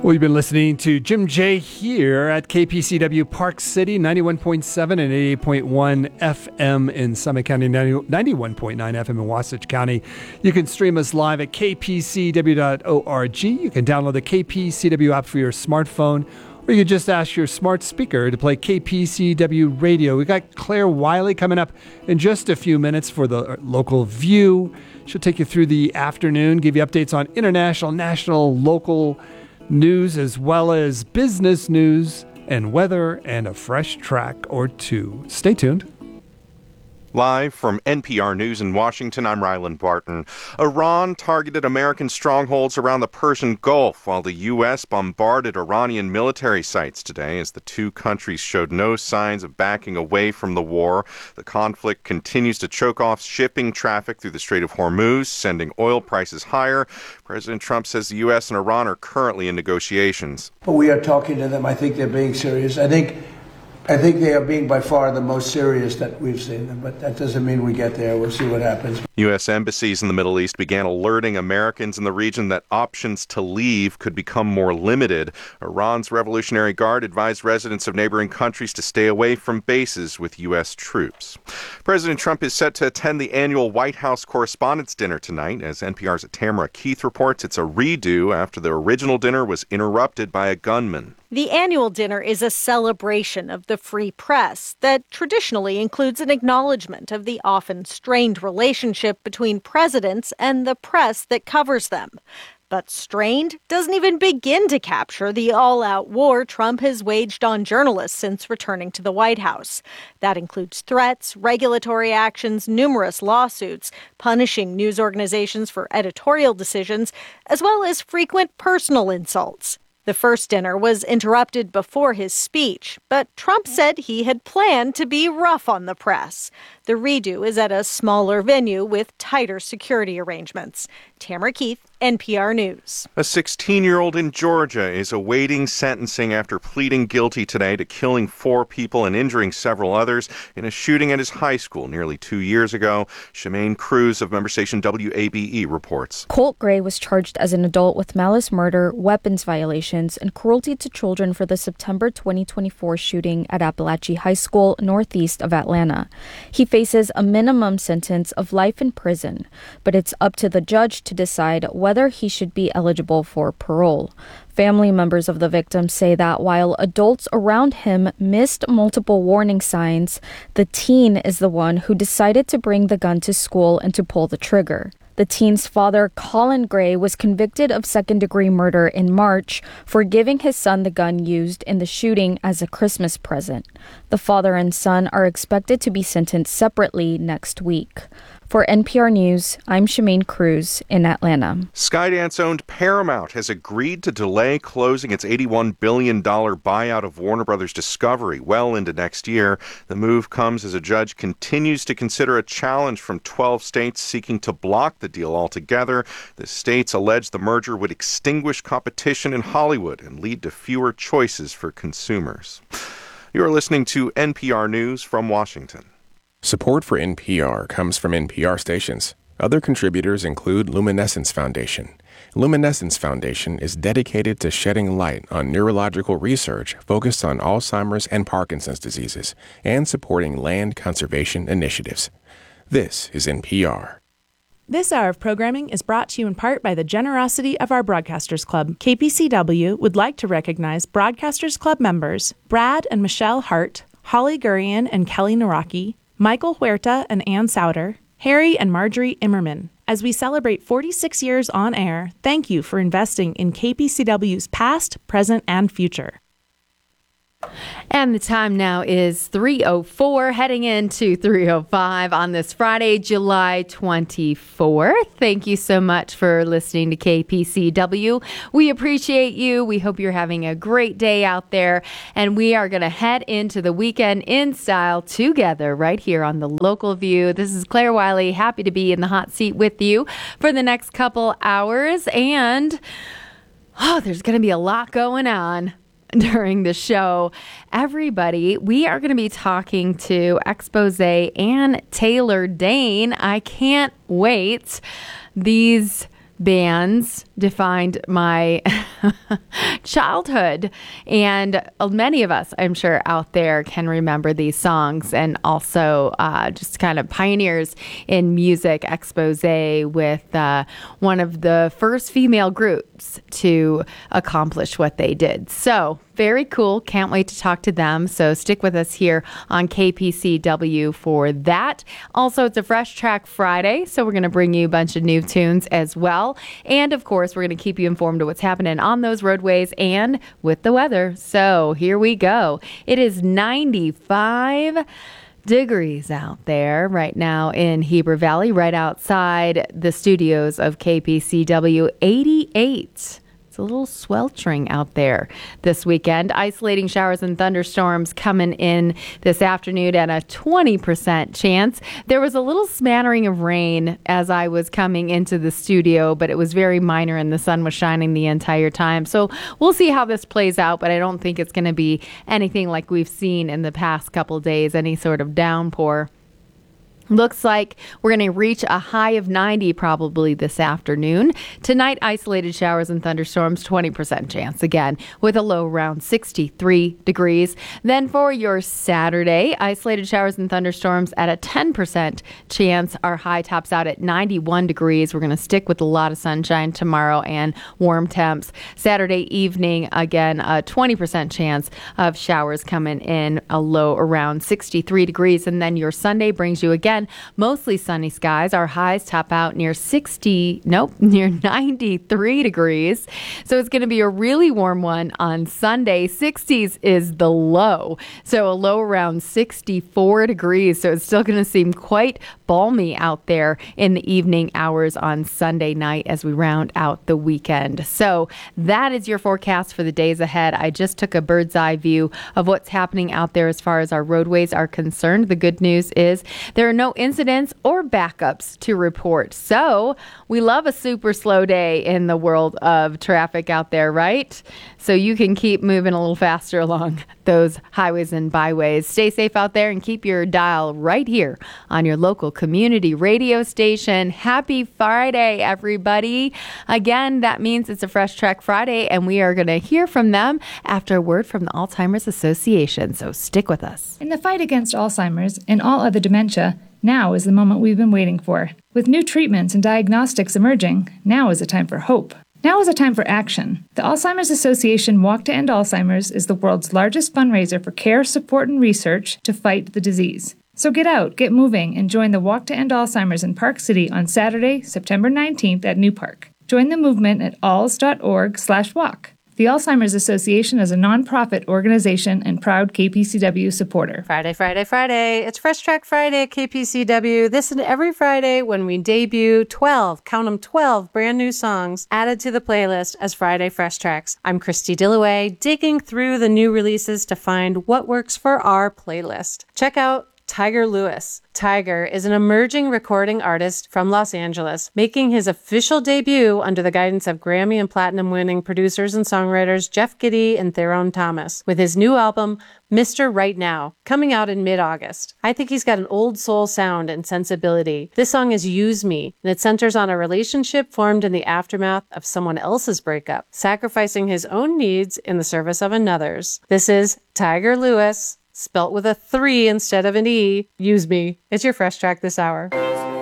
We've been listening to Jim J here at KPCW Park City, 91.7 and 88.1 FM in Summit County, 91.9 FM in Wasatch County. You can stream us live at kpcw.org. You can download the KPCW app for your smartphone, or you can just ask your smart speaker to play KPCW radio. We got Claire Wiley coming up in just a few minutes for the local view. She'll take you through the afternoon, give you updates on international, national, local news, as well as business news and weather and a fresh track or two. Stay tuned. Live from NPR News in Washington, I'm Ryland Barton. Iran targeted American strongholds around the Persian Gulf, while the U.S. bombarded Iranian military sites today as the two countries showed no signs of backing away from the war. The conflict continues to choke off shipping traffic through the Strait of Hormuz, sending oil prices higher. President Trump says the U.S. and Iran are currently in negotiations. We are talking to them. I think they're being serious. I think they are being by far the most serious that we've seen them, but that doesn't mean we get there. We'll see what happens. U.S. embassies in the Middle East began alerting Americans in the region that options to leave could become more limited. Iran's Revolutionary Guard advised residents of neighboring countries to stay away from bases with U.S. troops. President Trump is set to attend the annual White House Correspondents' Dinner tonight. As NPR's Tamara Keith reports, it's a redo after the original dinner was interrupted by a gunman. The annual dinner is a celebration of the free press that traditionally includes an acknowledgement of the often strained relationship between presidents and the press that covers them. But strained doesn't even begin to capture the all-out war Trump has waged on journalists since returning to the White House. That includes threats, regulatory actions, numerous lawsuits, punishing news organizations for editorial decisions, as well as frequent personal insults. The first dinner was interrupted before his speech, but Trump said he had planned to be rough on the press. The redo is at a smaller venue with tighter security arrangements. Tamara Keith, NPR News. A 16-year-old in Georgia is awaiting sentencing after pleading guilty today to killing 4 people and injuring several others in a shooting at his high school nearly 2 years ago. Shemaine Cruz of member station WABE reports. Colt Gray was charged as an adult with malice murder, weapons violations, and cruelty to children for the September 2024 shooting at Appalachia High School, northeast of Atlanta. He faces a minimum sentence of life in prison, but it's up to the judge to decide whether he should be eligible for parole. Family members of the victim say that while adults around him missed multiple warning signs, the teen is the one who decided to bring the gun to school and to pull the trigger. The teen's father, Colin Gray, was convicted of second-degree murder in March for giving his son the gun used in the shooting as a Christmas present. The father and son are expected to be sentenced separately next week. For NPR News, I'm Shemaine Cruz in Atlanta. Skydance-owned Paramount has agreed to delay closing its $81 billion buyout of Warner Brothers Discovery well into next year. The move comes as a judge continues to consider a challenge from 12 states seeking to block the deal altogether. The states allege the merger would extinguish competition in Hollywood and lead to fewer choices for consumers. You are listening to NPR News from Washington. Support for NPR comes from NPR stations. Other contributors include Luminescence Foundation. Luminescence Foundation is dedicated to shedding light on neurological research focused on Alzheimer's and Parkinson's diseases and supporting land conservation initiatives. This is NPR. This hour of programming is brought to you in part by the generosity of our Broadcasters Club. KPCW would like to recognize Broadcasters Club members Brad and Michelle Hart, Holly Gurian and Kelly Naraki, Michael Huerta and Ann Souter, Harry and Marjorie Immerman. As we celebrate 46 years on air, thank you for investing in KPCW's past, present, and future. And the time now is 3:04, heading into 3:05 on this Friday, July 24th. Thank you so much for listening to KPCW. We appreciate you. We hope you're having a great day out there. And we are going to head into the weekend in style together right here on the Local View. This is Claire Wiley. Happy to be in the hot seat with you for the next couple hours. And there's going to be a lot going on during the show. Everybody, we are going to be talking to Expose and Taylor Dayne. I can't wait. These bands defined my childhood. And many of us, I'm sure, out there can remember these songs, and also just kind of pioneers in music expose with one of the first female groups to accomplish what they did. So very cool. Can't wait to talk to them. So stick with us here on KPCW for that. Also, it's a Fresh Track Friday, so we're going to bring you a bunch of new tunes as well. And of course, we're going to keep you informed of what's happening on those roadways and with the weather. So here we go. It is 95 degrees out there right now in Heber Valley, right outside the studios of KPCW. 88. A little sweltering out there this weekend. Isolating showers and thunderstorms coming in this afternoon at a 20% chance. There was a little smattering of rain as I was coming into the studio, but it was very minor and the sun was shining the entire time. So we'll see how this plays out, but I don't think it's going to be anything like we've seen in the past couple days, any sort of downpour. Looks like we're going to reach a high of 90 probably this afternoon. Tonight, isolated showers and thunderstorms, 20% chance again, with a low around 63 degrees. Then for your Saturday, isolated showers and thunderstorms at a 10% chance. Our high tops out at 91 degrees. We're going to stick with a lot of sunshine tomorrow and warm temps. Saturday evening, again, a 20% chance of showers coming in, a low around 63 degrees. And then your Sunday brings you again mostly sunny skies. Our highs top out near 93 degrees. So it's going to be a really warm one on Sunday. 60s is the low. So a low around 64 degrees. So it's still going to seem quite balmy out there in the evening hours on Sunday night as we round out the weekend. So that is your forecast for the days ahead. I just took a bird's eye view of what's happening out there as far as our roadways are concerned. The good news is there are no incidents or backups to report. So we love a super slow day in the world of traffic out there, right? So you can keep moving a little faster along those highways and byways. Stay safe out there and keep your dial right here on your local community radio station. Happy Friday, everybody. Again, that means it's a Fresh Track Friday, and we are going to hear from them after a word from the Alzheimer's Association. So stick with us. In the fight against Alzheimer's and all other dementia, now is the moment we've been waiting for. With new treatments and diagnostics emerging, now is a time for hope. Now is a time for action. The Alzheimer's Association Walk to End Alzheimer's is the world's largest fundraiser for care, support, and research to fight the disease. So get out, get moving, and join the Walk to End Alzheimer's in Park City on Saturday, September 19th at New Park. Join the movement at alz.org/walk. The Alzheimer's Association is a nonprofit organization and proud KPCW supporter. Friday, Friday, Friday. It's Fresh Track Friday at KPCW. This and every Friday when we debut 12 brand new songs added to the playlist as Friday Fresh Tracks. I'm Christy Dillaway, digging through the new releases to find what works for our playlist. Check out Tiger Lewis. Tiger is an emerging recording artist from Los Angeles, making his official debut under the guidance of Grammy and Platinum-winning producers and songwriters Jeff Giddy and Theron Thomas, with his new album, Mr. Right Now, coming out in mid-August. I think he's got an old soul sound and sensibility. This song is Use Me, and it centers on a relationship formed in the aftermath of someone else's breakup, sacrificing his own needs in the service of another's. This is Tiger Lewis, spelt with a 3 instead of an E. Use Me. It's your Fresh Track this hour.